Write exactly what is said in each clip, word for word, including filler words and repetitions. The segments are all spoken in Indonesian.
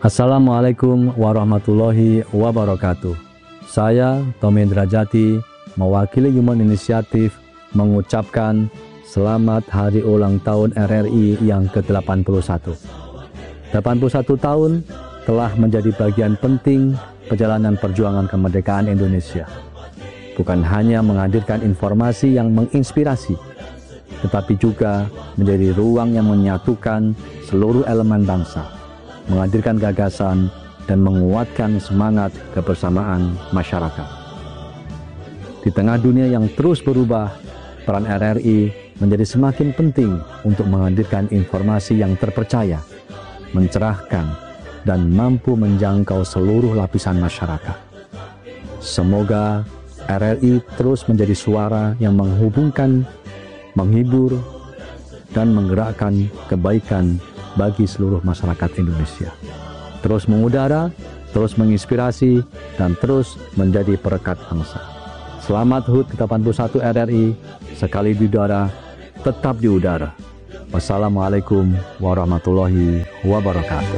Assalamualaikum warahmatullahi wabarakatuh. Saya, Tommy Indrajati, mewakili Human Initiative mengucapkan selamat hari ulang tahun R R I yang ke delapan puluh satu. delapan puluh satu tahun telah menjadi bagian penting perjalanan perjuangan kemerdekaan Indonesia. Bukan hanya menghadirkan informasi yang menginspirasi, tetapi juga menjadi ruang yang menyatukan seluruh elemen bangsa, menghadirkan gagasan, dan menguatkan semangat kebersamaan masyarakat. Di tengah dunia yang terus berubah, peran R R I menjadi semakin penting untuk menghadirkan informasi yang terpercaya, mencerahkan, dan mampu menjangkau seluruh lapisan masyarakat. Semoga R R I terus menjadi suara yang menghubungkan, menghibur, dan menggerakkan kebaikan bagi seluruh masyarakat Indonesia. Terus mengudara, terus menginspirasi, dan terus menjadi perekat bangsa. Selamat H U T ke delapan puluh satu R R I, sekali di udara, tetap di udara. Wassalamualaikum warahmatullahi wabarakatuh.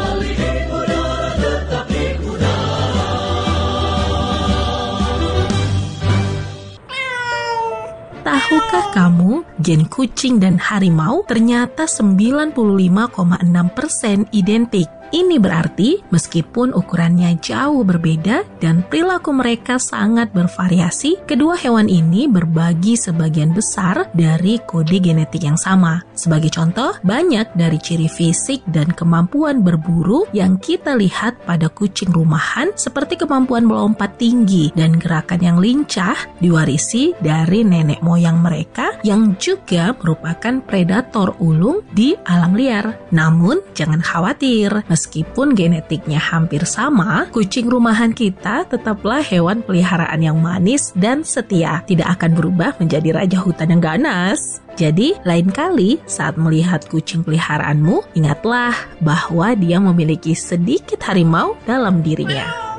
Tahukah kamu, gen kucing dan harimau ternyata sembilan puluh lima koma enam persen identik? Ini berarti meskipun ukurannya jauh berbeda dan perilaku mereka sangat bervariasi, kedua hewan ini berbagi sebagian besar dari kode genetik yang sama. Sebagai contoh, banyak dari ciri fisik dan kemampuan berburu yang kita lihat pada kucing rumahan seperti kemampuan melompat tinggi dan gerakan yang lincah diwarisi dari nenek moyang mereka yang juga merupakan predator ulung di alam liar. Namun, jangan khawatir, meskipun genetiknya hampir sama, kucing rumahan kita tetaplah hewan peliharaan yang manis dan setia, tidak akan berubah menjadi raja hutan yang ganas. Jadi, lain kali saat melihat kucing peliharaanmu, ingatlah bahwa dia memiliki sedikit harimau dalam dirinya.